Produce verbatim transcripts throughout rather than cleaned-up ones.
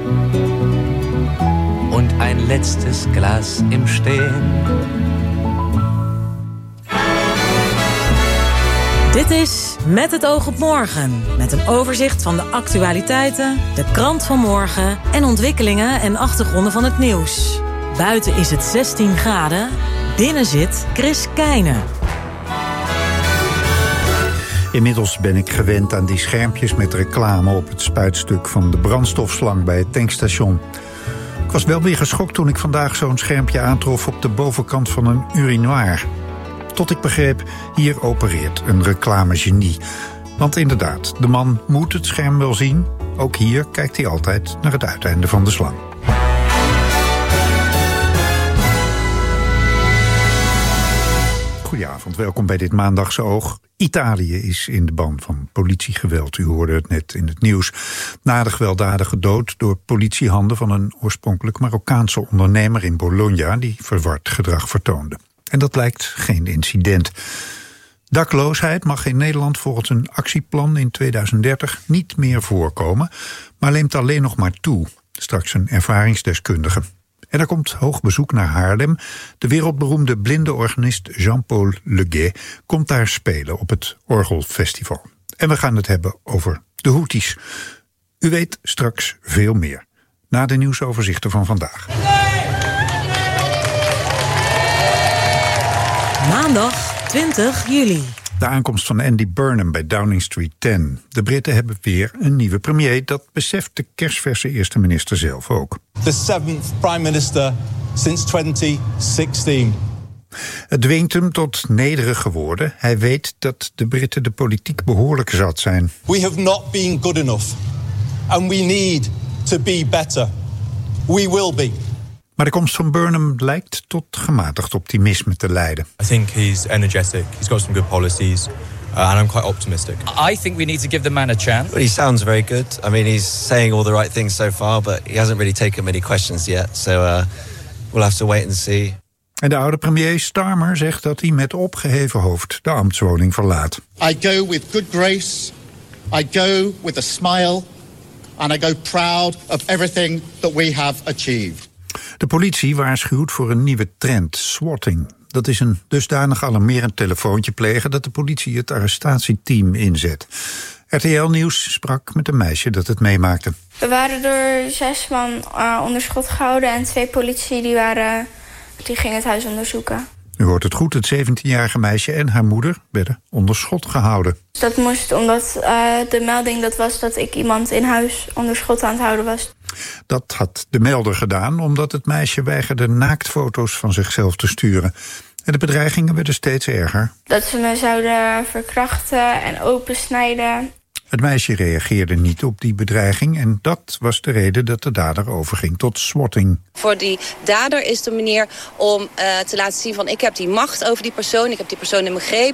und ein letztes Glas im Stehen. Dit is Met het oog op morgen. Met een overzicht van de actualiteiten, de krant van morgen en ontwikkelingen en achtergronden van het nieuws. Buiten is het zestien graden. Binnen zit Chris Keijne. Inmiddels ben ik gewend aan die schermpjes met reclame op het spuitstuk van de brandstofslang bij het tankstation. Ik was wel weer geschokt toen ik vandaag zo'n schermpje aantrof op de bovenkant van een urinoir. Tot ik begreep, hier opereert een reclamegenie. Want inderdaad, de man moet het scherm wel zien. Ook hier kijkt hij altijd naar het uiteinde van de slang. Goedenavond, welkom bij dit Maandagse Oog. Italië is in de ban van politiegeweld. U hoorde het net in het nieuws. Na de gewelddadige dood door politiehanden van een oorspronkelijk Marokkaanse ondernemer in Bologna die verward gedrag vertoonde. En dat lijkt geen incident. Dakloosheid mag in Nederland volgens een actieplan in tweeduizend dertig niet meer voorkomen, maar neemt alleen nog maar toe. Straks een ervaringsdeskundige. En er komt hoog bezoek naar Haarlem. De wereldberoemde blinde organist Jean-Paul Le Gay komt daar spelen op het Orgelfestival. En we gaan het hebben over de Houthis. U weet straks veel meer. Na de nieuwsoverzichten van vandaag. Maandag twintig juli. De aankomst van Andy Burnham bij Downing Street tien. De Britten hebben weer een nieuwe premier. Dat beseft de kersverse eerste minister zelf ook. The seventh prime minister since twenty sixteen. Het dwingt hem tot nederige woorden. Hij weet dat de Britten de politiek behoorlijk zat zijn. We have not been good enough. And we need to be better. We will be. Maar de komst van Burnham lijkt tot gematigd optimisme te leiden. I think he's energetic. He's got some good policies. Uh, and I'm quite optimistic. I think we need to give the man a chance. Well, he sounds very good. I mean, he's saying all the right things so far, but he hasn't really taken many questions yet. So uh, we'll have to wait and see. En de oude premier Starmer zegt dat hij met opgeheven hoofd de ambtswoning verlaat. I go with good grace. I go with a smile. And I go proud of everything that we have achieved. De politie waarschuwt voor een nieuwe trend, swatting. Dat is een dusdanig alarmerend telefoontje plegen dat de politie het arrestatieteam inzet. R T L Nieuws sprak met een meisje dat het meemaakte. We waren door zes man uh, onder schot gehouden en twee politie die, waren, die gingen het huis onderzoeken. U hoort het goed, het zeventienjarige meisje en haar moeder werden onder schot gehouden. Dat moest omdat uh, de melding dat was dat ik iemand in huis onder schot aan het houden was. Dat had de melder gedaan omdat het meisje weigerde naaktfoto's van zichzelf te sturen. En de bedreigingen werden steeds erger. Dat ze me zouden verkrachten en opensnijden. Het meisje reageerde niet op die bedreiging en dat was de reden dat de dader overging tot swatting. Voor die dader is de manier om uh, te laten zien van ik heb die macht over die persoon, ik heb die persoon in mijn greep.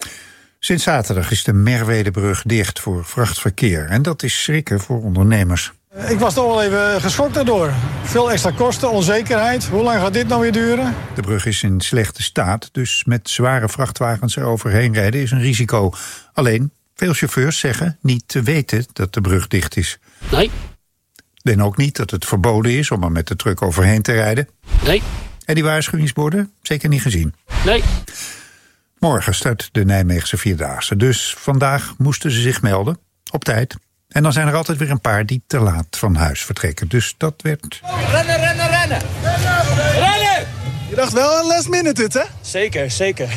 Sinds zaterdag is de Merwedebrug dicht voor vrachtverkeer en dat is schrikken voor ondernemers. Ik was toch wel even geschokt daardoor. Veel extra kosten, onzekerheid. Hoe lang gaat dit nou weer duren? De brug is in slechte staat, dus met zware vrachtwagens er overheen rijden is een risico. Alleen, veel chauffeurs zeggen niet te weten dat de brug dicht is. Nee. En ook niet dat het verboden is om er met de truck overheen te rijden. Nee. En die waarschuwingsborden? Zeker niet gezien. Nee. Morgen start de Nijmeegse Vierdaagse, dus vandaag moesten ze zich melden, op tijd. En dan zijn er altijd weer een paar die te laat van huis vertrekken. Dus dat werd... Rennen, rennen, rennen! Rennen! Je dacht wel een last minute dit, hè? Zeker, zeker.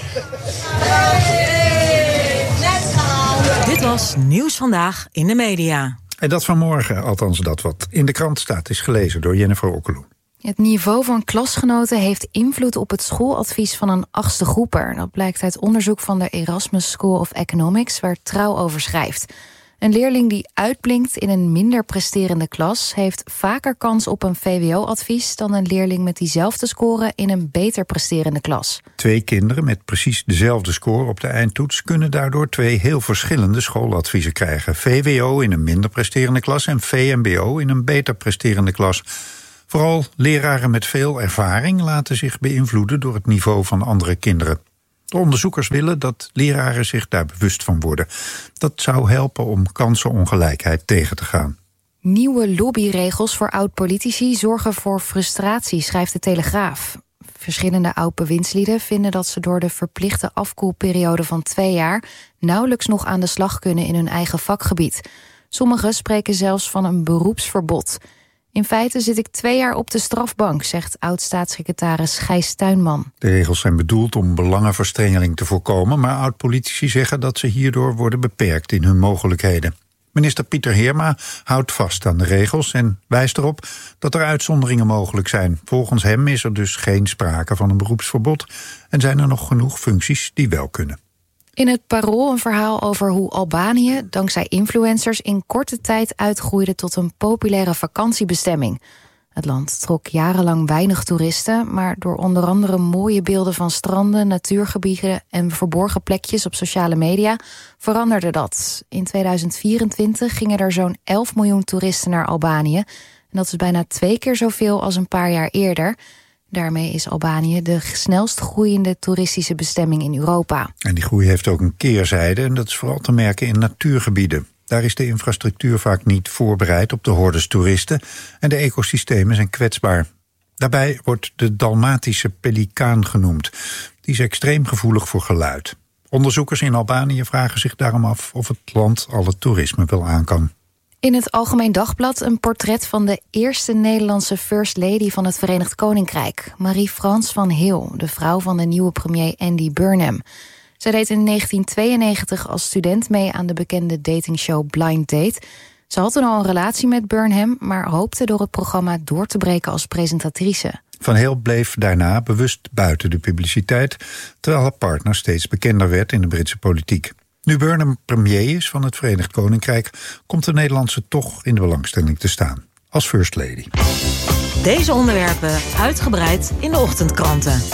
Dit was Nieuws Vandaag in de media. En dat vanmorgen, althans dat wat in de krant staat, is gelezen door Jennifer Okkeloen. Het niveau van klasgenoten heeft invloed op het schooladvies van een achtste groeper. Dat blijkt uit onderzoek van de Erasmus School of Economics, waar Trouw over schrijft. Een leerling die uitblinkt in een minder presterende klas heeft vaker kans op een V W O-advies dan een leerling met diezelfde score in een beter presterende klas. Twee kinderen met precies dezelfde score op de eindtoets kunnen daardoor twee heel verschillende schooladviezen krijgen. V W O in een minder presterende klas en V M B O in een beter presterende klas. Vooral leraren met veel ervaring laten zich beïnvloeden door het niveau van andere kinderen. De onderzoekers willen dat leraren zich daar bewust van worden. Dat zou helpen om kansenongelijkheid tegen te gaan. Nieuwe lobbyregels voor oud-politici zorgen voor frustratie, schrijft de Telegraaf. Verschillende oud-bewindslieden vinden dat ze door de verplichte afkoelperiode van twee jaar nauwelijks nog aan de slag kunnen in hun eigen vakgebied. Sommigen spreken zelfs van een beroepsverbod. In feite zit ik twee jaar op de strafbank, zegt oud-staatssecretaris Gijs Tuinman. De regels zijn bedoeld om belangenverstrengeling te voorkomen, maar oud-politici zeggen dat ze hierdoor worden beperkt in hun mogelijkheden. Minister Pieter Heerma houdt vast aan de regels en wijst erop dat er uitzonderingen mogelijk zijn. Volgens hem is er dus geen sprake van een beroepsverbod en zijn er nog genoeg functies die wel kunnen. In het Parool een verhaal over hoe Albanië dankzij influencers in korte tijd uitgroeide tot een populaire vakantiebestemming. Het land trok jarenlang weinig toeristen, maar door onder andere mooie beelden van stranden, natuurgebieden en verborgen plekjes op sociale media veranderde dat. In tweeduizend vierentwintig gingen er zo'n elf miljoen toeristen naar Albanië. En dat is bijna twee keer zoveel als een paar jaar eerder. Daarmee is Albanië de snelst groeiende toeristische bestemming in Europa. En die groei heeft ook een keerzijde en dat is vooral te merken in natuurgebieden. Daar is de infrastructuur vaak niet voorbereid op de hordes toeristen en de ecosystemen zijn kwetsbaar. Daarbij wordt de Dalmatische pelikaan genoemd. Die is extreem gevoelig voor geluid. Onderzoekers in Albanië vragen zich daarom af of het land al het toerisme wel aan kan. In het Algemeen Dagblad een portret van de eerste Nederlandse First Lady van het Verenigd Koninkrijk, Marie-France van Heel, de vrouw van de nieuwe premier Andy Burnham. Zij deed in negentien tweeënnegentig als student mee aan de bekende datingshow Blind Date. Ze had toen al een relatie met Burnham, maar hoopte door het programma door te breken als presentatrice. Van Heel bleef daarna bewust buiten de publiciteit, terwijl haar partner steeds bekender werd in de Britse politiek. Nu Burnham premier is van het Verenigd Koninkrijk, komt de Nederlandse toch in de belangstelling te staan als First Lady. Deze onderwerpen uitgebreid in de ochtendkranten.